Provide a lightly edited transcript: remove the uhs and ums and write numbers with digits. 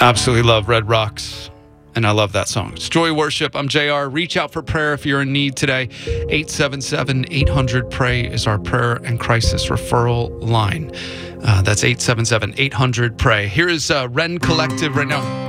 Absolutely love Red Rocks, and I love that song. It's Joy Worship. I'm JR. Reach out for prayer if you're in need today. 877-800-PRAY is our prayer and crisis referral line. That's 877-800-PRAY. Here is Ren Collective right now.